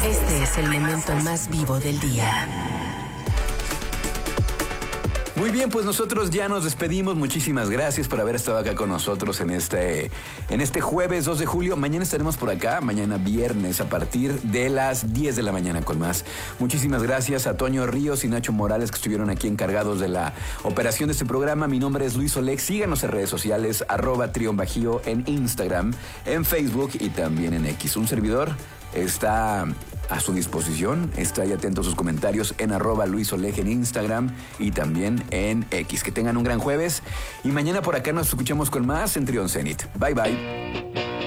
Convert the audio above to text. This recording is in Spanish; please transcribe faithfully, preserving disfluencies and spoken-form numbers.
Este es el momento más vivo del día. Muy bien, pues nosotros ya nos despedimos. Muchísimas gracias por haber estado acá con nosotros en este, en este jueves dos de julio. Mañana estaremos por acá, mañana viernes a partir de las diez de la mañana con más. Muchísimas gracias a Toño Ríos y Nacho Morales que estuvieron aquí encargados de la operación de este programa. Mi nombre es Luis Oleg. Síganos en redes sociales, arroba Trión Bajío en Instagram, en Facebook y también en X. Un servidor está a su disposición. Está ahí atento a sus comentarios en arroba Luis Oleg en Instagram y también en X. Que tengan un gran jueves y mañana por acá nos escuchamos con más en Trión Zenit. Bye bye.